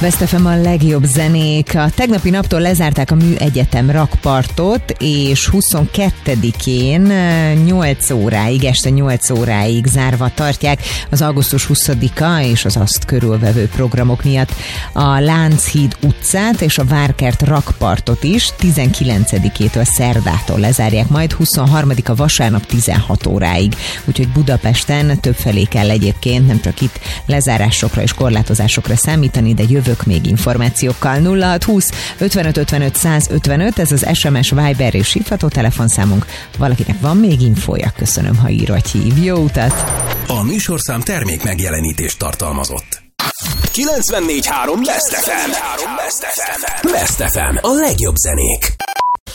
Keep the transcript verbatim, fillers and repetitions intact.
Best ef em a legjobb zenék. A tegnapi naptól lezárták a Műegyetem rakpartot, és huszonkettedikén nyolc óráig, este nyolc óráig zárva tartják az augusztus huszadika és az azt körülvevő programok miatt. A Lánchíd utcát és a Várkert rakpartot is tizenkilencedikétől szerdától lezárják, majd huszonharmadika vasárnap tizenhat óráig. Úgyhogy Budapesten többfelé kell egyébként nem csak itt lezárásokra és korlátozásokra számítani, de jövök még információkkal. nulla hat húsz ötvenöt ötvenöt száz ötvenöt, ez az es em es, Viber és hívható telefonszámunk. Valakinek van még infója? Köszönöm, ha ír vagy hív. Jó utat! A műsorszám termék megjelenítést tartalmazott. kilencvennégy három Best ef em. Best ef em. A legjobb zenék.